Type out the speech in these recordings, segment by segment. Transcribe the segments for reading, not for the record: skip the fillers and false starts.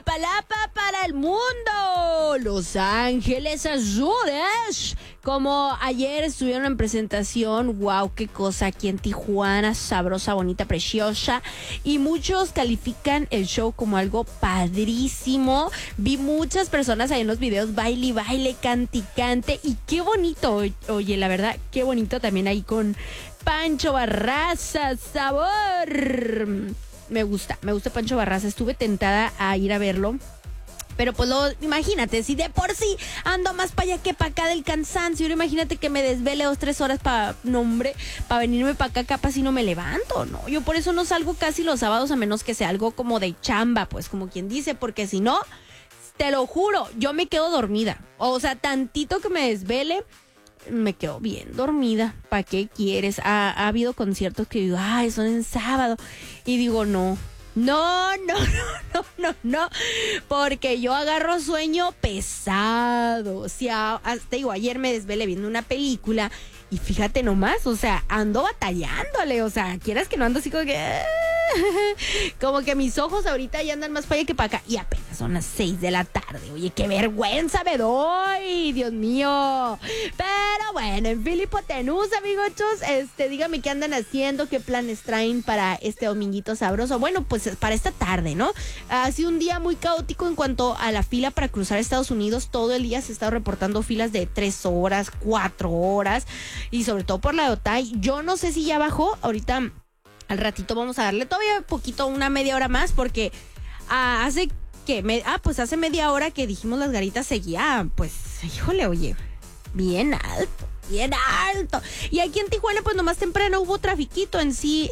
Iztapalapa para el mundo. Los Ángeles Azules. Como ayer estuvieron en presentación, wow, qué cosa, aquí en Tijuana, sabrosa, bonita, preciosa. Y muchos califican el show como algo padrísimo. Vi muchas personas ahí en los videos, baile, baile, cante, cante. Y qué bonito, oye, la verdad, qué bonito también ahí con Pancho Barraza, sabor. Me gusta Pancho Barraza, estuve tentada a ir a verlo. Pero pues imagínate, si de por sí ando más para allá que para acá del cansancio, imagínate que me desvele 2-3 horas para venirme para acá, capaz si no me levanto, ¿no? Yo por eso no salgo casi los sábados, a menos que sea algo como de chamba, pues como quien dice, porque si no, te lo juro, yo me quedo dormida. O sea, tantito que me desvele, me quedo bien dormida. ¿Para qué quieres? Ha habido conciertos que digo, ay, son en sábado. Y digo, no, porque yo agarro sueño pesado. O sea, te digo, ayer me desvelé viendo una película y fíjate nomás, o sea, ando batallándole, o sea, quieras que no ando así como que mis ojos ahorita ya andan más para allá que para acá y apenas son las 6 de la tarde. Oye, qué vergüenza me doy, Dios mío. Pero bueno, en Filipotenús, amigochos, dígame qué andan haciendo, qué planes traen para este dominguito sabroso. Bueno, pues para esta tarde, ¿no? Ha sido un día muy caótico en cuanto a la fila para cruzar Estados Unidos. Todo el día se ha estado reportando filas de 3 horas, 4 horas y sobre todo por la de Otay. Yo no sé si ya bajó, ahorita al ratito vamos a darle todavía poquito, una media hora más, porque hace media hora que dijimos las garitas seguía, pues, híjole, oye, bien alto. Y aquí en Tijuana, pues nomás temprano hubo trafiquito en sí,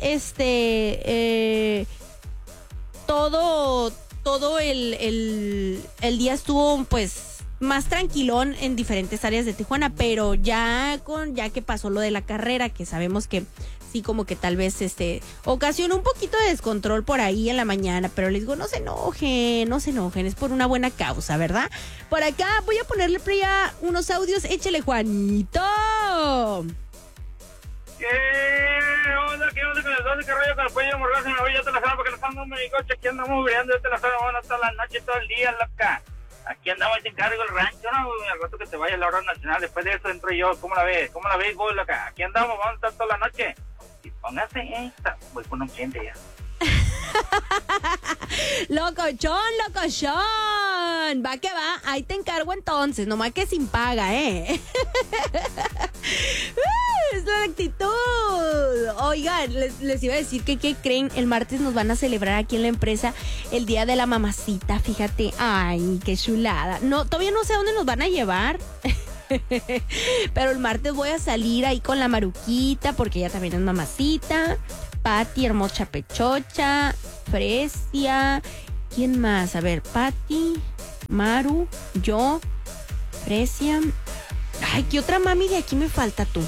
todo el día estuvo, pues, más tranquilón en diferentes áreas de Tijuana, pero ya que pasó lo de la carrera, que sabemos que sí, como que tal vez ocasionó un poquito de descontrol por ahí en la mañana, pero les digo, no se enojen, es por una buena causa, ¿verdad? Por acá voy a ponerle play a unos audios, échale, Juanito. ¿Qué onda con el 12? ¿Qué rollo con el pollo morroso? Me voy, yo te la saco porque no estamos en mi coche, aquí andamos vibrando, yo te la saco, bueno, toda la noche, todo el día, loca. Aquí andamos, te encargo el rancho, ¿no? Al rato que te vaya a la hora nacional, después de eso entro yo. ¿Cómo la ves, güey, loca? Aquí andamos, vamos a estar toda la noche. Y póngase esta, voy con un cliente ya. Locochón, va que va, ahí te encargo entonces, nomás que sin paga, es la actitud. Oigan, les iba a decir que, ¿qué creen? El martes nos van a celebrar aquí en la empresa el Día de la Mamacita, fíjate, ay, qué chulada. No, todavía no sé a dónde nos van a llevar. Pero el martes voy a salir ahí con la Maruquita, porque ella también es mamacita. Pati, hermosa pechocha, Fresia. ¿Quién más? A ver, Pati, Maru, yo, Fresia. Ay, ¿qué otra mami de aquí me falta tú?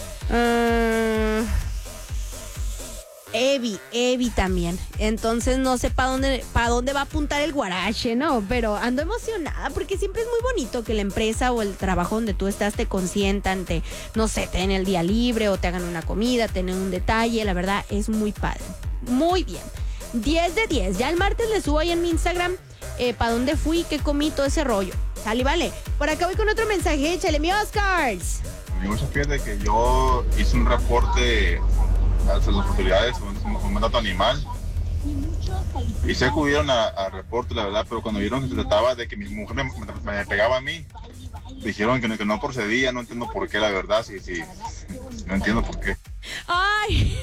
Evi también. Entonces no sé para dónde va a apuntar el guarache, ¿no? Pero ando emocionada porque siempre es muy bonito que la empresa o el trabajo donde tú estás te consientan, no sé, te den el día libre o te hagan una comida, te den un detalle. La verdad es muy padre. Muy bien. 10 de 10. Ya el martes le subo ahí en mi Instagram para dónde fui, qué comí, todo ese rollo. Sale, vale. Por acá voy con otro mensaje. Échale, mi Oscars. Amigo, fíjate que yo hice un reporte a las autoridades, un maltrato animal, y se acudieron a reporte, la verdad, pero cuando vieron que se trataba de que mi mujer me pegaba a mí, dijeron que no procedía. No entiendo por qué, la verdad, sí, no entiendo por qué. ¡Ay!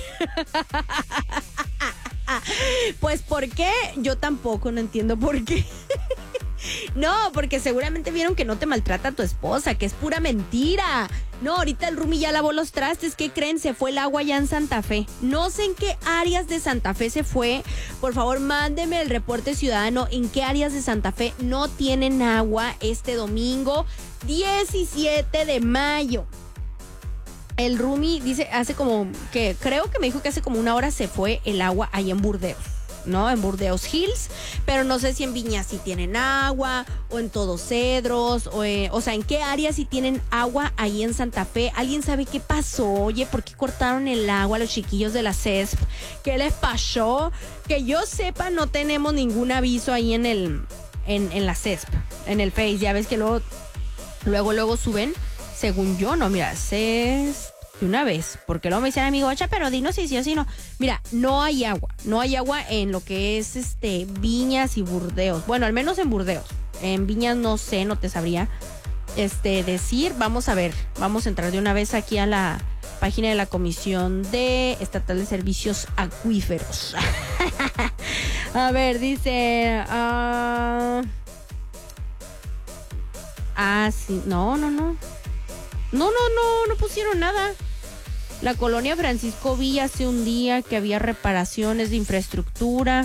Pues, ¿por qué? Yo tampoco no entiendo por qué. No, porque seguramente vieron que no te maltrata tu esposa, que es pura mentira. No, ahorita el Rumi ya lavó los trastes. ¿Qué creen? Se fue el agua ya en Santa Fe. No sé en qué áreas de Santa Fe se fue. Por favor, mándeme el reporte ciudadano. ¿En qué áreas de Santa Fe no tienen agua este domingo 17 de mayo? El Rumi dice, creo que me dijo que hace como una hora se fue el agua ahí en Burdeos, ¿no? En Burdeos Hills, pero no sé si en Viña sí tienen agua, o en Todos Cedros, o sea, en qué área sí tienen agua ahí en Santa Fe. ¿Alguien sabe qué pasó? Oye, ¿por qué cortaron el agua a los chiquillos de la CESP? ¿Qué les pasó? Que yo sepa, no tenemos ningún aviso ahí en en la CESP, en el Face. Ya ves que luego suben, según yo, no, mira, CESP de una vez, porque luego me dicen, amigo, Ocha, pero dinos si sí o si no. Mira, no hay agua en lo que es Viñas y Burdeos. Bueno, al menos en Burdeos. En Viñas no sé, no te sabría decir. Vamos a ver, vamos a entrar de una vez aquí a la página de la Comisión Estatal de Servicios Acuíferos. A ver, dice... sí, no pusieron nada. La colonia Francisco Villa hace un día que había reparaciones de infraestructura.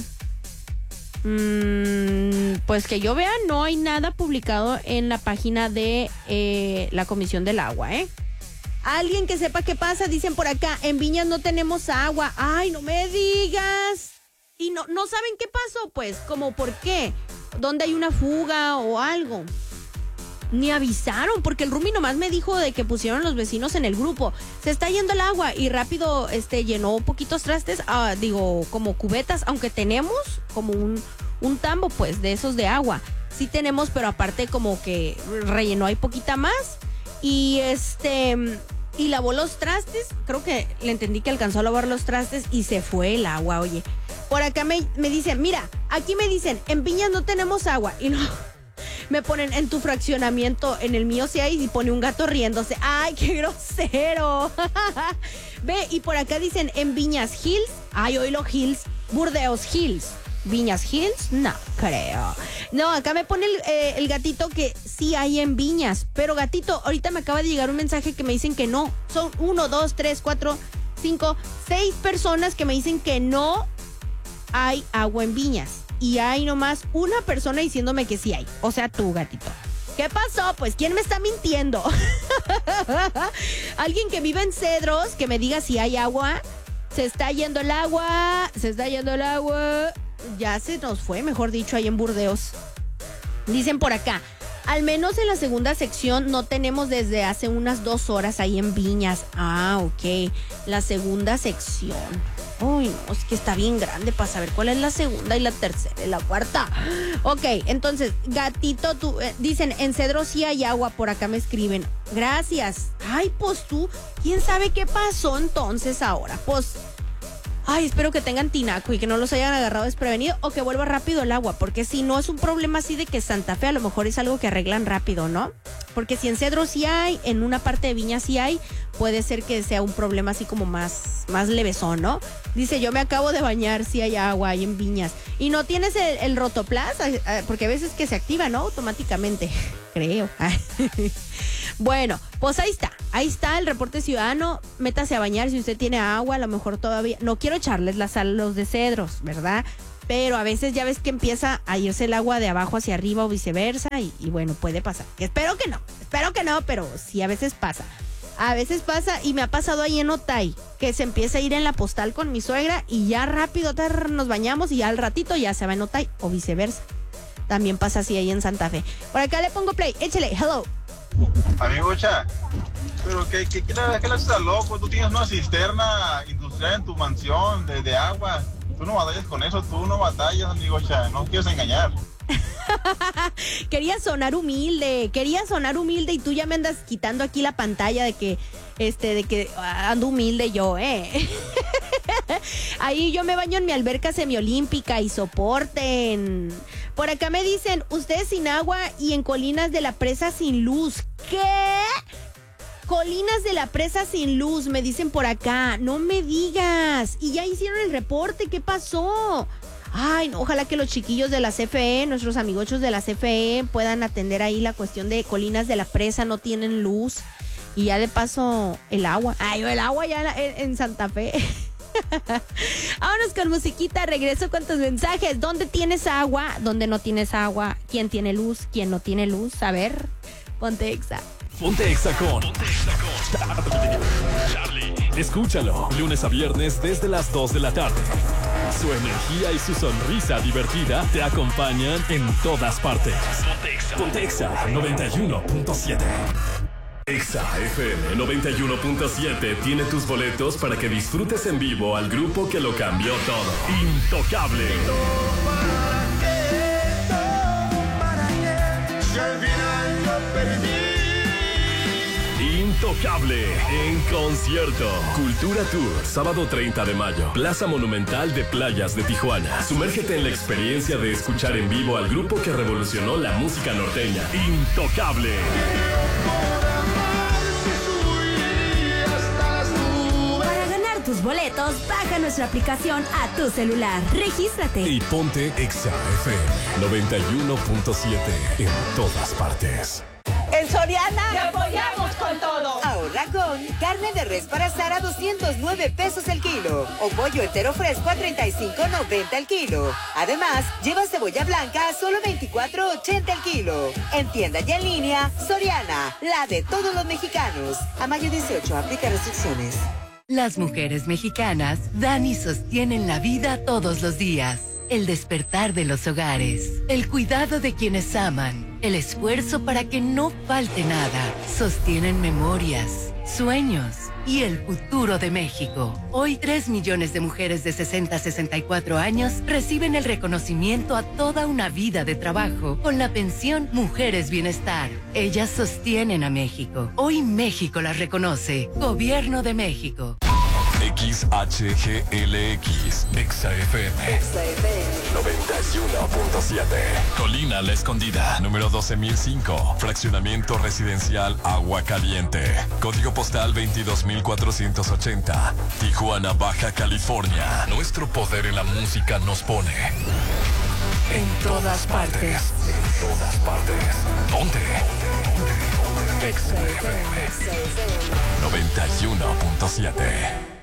Pues que yo vea, no hay nada publicado en la página de la Comisión del Agua, Alguien que sepa qué pasa, dicen por acá, en Viñas no tenemos agua. Ay, no me digas. Y no saben qué pasó, pues, como por qué, dónde hay una fuga o algo. Ni avisaron, porque el Rumi nomás me dijo de que pusieron los vecinos en el grupo. Se está yendo el agua y rápido llenó poquitos trastes, como cubetas, aunque tenemos como un tambo, pues, de esos de agua. Sí tenemos, pero aparte como que rellenó ahí poquita más. Y y lavó los trastes. Creo que le entendí que alcanzó a lavar los trastes y se fue el agua, oye. Por acá me dicen, mira, aquí me dicen, en Viñas no tenemos agua. Y no... Me ponen en tu fraccionamiento, en el mío sí hay, y pone un gato riéndose. ¡Ay, qué grosero! Ve, y por acá dicen en Viñas Hills. ¡Ay, oílo Hills! Burdeos Hills. ¿Viñas Hills? No creo. No, acá me pone el gatito que sí hay en Viñas. Pero gatito, ahorita me acaba de llegar un mensaje que me dicen que no. Son 1, 2, 3, 4, 5, 6 personas que me dicen que no hay agua en Viñas. Y hay nomás una persona diciéndome que sí hay. O sea, tú, gatito. ¿Qué pasó? Pues, ¿quién me está mintiendo? Alguien que vive en Cedros, que me diga si hay agua. Se está yendo el agua. Ya se nos fue, mejor dicho, ahí en Burdeos. Dicen por acá, al menos en la segunda sección no tenemos desde hace unas 2 horas ahí en Viñas. Ah, ok. La segunda sección. Uy, no, es que está bien grande para saber cuál es la segunda y la tercera y la cuarta. Ok, entonces, gatito, tú, dicen, en Cedro sí hay agua, por acá me escriben. Gracias. Ay, pues tú, ¿quién sabe qué pasó entonces ahora? Pues, ay, espero que tengan tinaco y que no los hayan agarrado desprevenido o que vuelva rápido el agua, porque si no es un problema así de que Santa Fe a lo mejor es algo que arreglan rápido, ¿no? Porque si en Cedro sí hay, en una parte de Viña sí hay, puede ser que sea un problema así como más levesón, ¿no? Dice, yo me acabo de bañar, sí hay agua ahí en Viñas. Y no tienes el Rotoplas, porque a veces que se activa, ¿no? Automáticamente, creo. Bueno, pues ahí está el reporte ciudadano. Métase a bañar si usted tiene agua, a lo mejor todavía. No quiero echarles la sal a los de Cedros, ¿verdad? Pero a veces ya ves que empieza a irse el agua de abajo hacia arriba o viceversa y bueno, puede pasar. Espero que no, pero sí a veces pasa. A veces pasa y me ha pasado ahí en Otay, que se empieza a ir en la postal con mi suegra y ya rápido nos bañamos y ya al ratito ya se va en Otay o viceversa. También pasa así ahí en Santa Fe. Por acá le pongo play, échale, hello. Amigo Ocha, pero ¿qué le haces a loco? Tú tienes una cisterna industrial en tu mansión de agua. Tú no batallas con eso, amigo Ocha, no quieres engañar. Quería sonar humilde y tú ya me andas quitando aquí la pantalla de que ando humilde yo, Ahí yo me baño en mi alberca semiolímpica y soporten. Por acá me dicen, ustedes sin agua y en Colinas de la Presa sin luz. ¿Qué? Colinas de la Presa sin luz, me dicen por acá. No me digas. Y ya hicieron el reporte, ¿qué pasó? Ay, no, ojalá que los chiquillos de la CFE, nuestros amigochos de la CFE, puedan atender ahí la cuestión de Colinas de la Presa, no tienen luz. Y ya de paso, el agua. Ay, el agua ya en Santa Fe. Vámonos con musiquita, regreso con tus mensajes. ¿Dónde tienes agua? ¿Dónde no tienes agua? ¿Quién tiene luz? ¿Quién no tiene luz? A ver, ponte Exa. Ponte Exa con Charlie. Escúchalo, lunes a viernes desde las 2 de la tarde. Su energía y su sonrisa divertida te acompañan en todas partes. Ponte Exa 91.7. Exa FM 91.7 tiene tus boletos para que disfrutes en vivo al grupo que lo cambió todo. Intocable. Intocable en concierto. Cultura Tour, sábado 30 de mayo, Plaza Monumental de Playas de Tijuana. Sumérgete en la experiencia de escuchar en vivo al grupo que revolucionó la música norteña. Intocable. Para ganar tus boletos, baja nuestra aplicación a tu celular. Regístrate. Y ponte Exa FM 91.7 en todas partes. En Soriana ¡te apoyamos con todo! Ahorra con carne de res para asar a 209 pesos el kilo o pollo entero fresco a 35.90 el kilo. Además, lleva cebolla blanca a solo 24.80 el kilo. En tienda y en línea, Soriana, la de todos los mexicanos. A mayo 18, aplica restricciones. Las mujeres mexicanas dan y sostienen la vida todos los días. El despertar de los hogares, el cuidado de quienes aman, el esfuerzo para que no falte nada, sostienen memorias, sueños y el futuro de México. Hoy 3 millones de mujeres de 60 a 64 años reciben el reconocimiento a toda una vida de trabajo con la pensión Mujeres Bienestar. Ellas sostienen a México. Hoy México las reconoce. Gobierno de México. XHGLX, Exa FM 91.7. Colina La Escondida, número 12.005, fraccionamiento residencial Agua Caliente, código postal 22.480, Tijuana, Baja California. Nuestro poder en la música nos pone en todas partes. En todas partes. ¿Dónde? Exa FM 91.7.